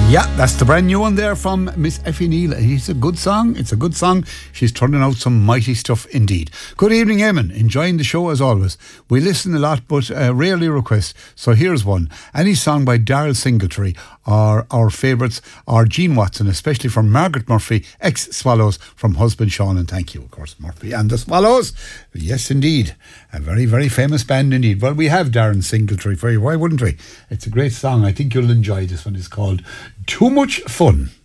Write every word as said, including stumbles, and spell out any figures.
Yeah, that's the brand new one there from Miss Effie Neal. It's a good song. It's a good song. She's turning out some mighty stuff indeed. Good evening, Eamon. Enjoying the show as always. We listen a lot, but uh, rarely request. So here's one. Any song by Darryl Singletary or our favourites, or Gene Watson, especially from Margaret Murphy, ex-Swallows, from husband Sean, and thank you, of course, Murphy and the Swallows. Yes, indeed. A very, very famous band indeed. Well, we have Darren Singletary for you. Why wouldn't we? It's a great song. I think you'll enjoy this one. It's called Too Much Fun.